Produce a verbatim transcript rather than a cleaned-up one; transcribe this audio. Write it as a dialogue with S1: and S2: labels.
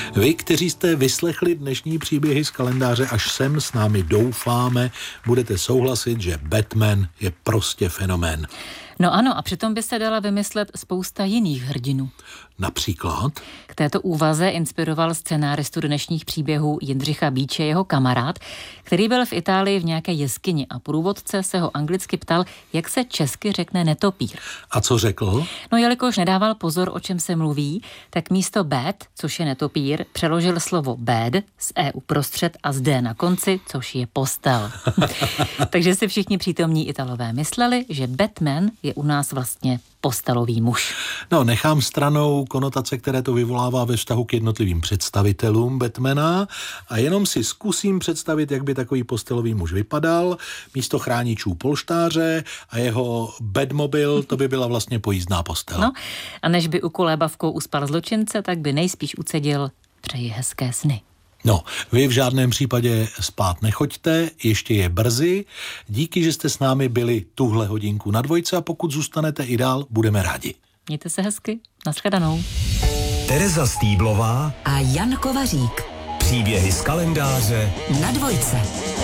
S1: Vy, kteří jste vyslechli dnešní příběhy z kalendáře až sem, s námi doufáme, budete souhlasit, že Batman je prostě fenomén.
S2: No ano, a přitom by se dala vymyslet spousta jiných hrdinů.
S1: Například?
S2: K této úvaze inspiroval scenáristu dnešních příběhů Jindřicha Bíče jeho kamarád, který byl v Itálii v nějaké jeskyni a průvodce se ho anglicky ptal, jak se česky řekne netopír.
S1: A co řekl?
S2: No jelikož nedával pozor, o čem se mluví, tak místo bed, což je netopír, přeložil slovo bed z E uprostřed a z D na konci, což je postel. Takže si všichni přítomní Italové mysleli, že Batman je u nás vlastně postelový muž.
S1: No, nechám stranou konotace, které to vyvolává ve vztahu k jednotlivým představitelům Batmana a jenom si zkusím představit, jak by takový postelový muž vypadal. Místo chráničů polštáře a jeho Batmobil, to by byla vlastně pojízdná postel.
S2: No, a než by ukolébavkou uspal zločince, tak by nejspíš ucedil přeji hezké sny.
S1: No, vy v žádném případě spát nechoďte, ještě je brzy. Díky, že jste s námi byli tuhle hodinku na Dvojce a pokud zůstanete i dál, budeme rádi.
S2: Mějte se hezky, nashledanou.
S3: Tereza Stýblová
S4: a Jan Kovařík.
S3: Příběhy z kalendáře
S4: na Dvojce.